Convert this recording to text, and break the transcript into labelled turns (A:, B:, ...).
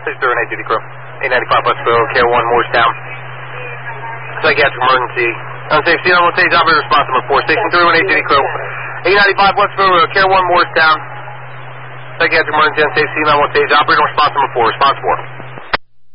A: 631 8 duty crew. 895 Westville, Care 1, Morristown. Psychiatric emergency. Unsafe seat on voltage, operator response number 4. Station 318 duty crew. 895 Westville, Care 1, Morristown. Psychiatric emergency, unsafe seat on voltage, operator response number 4. Response 4.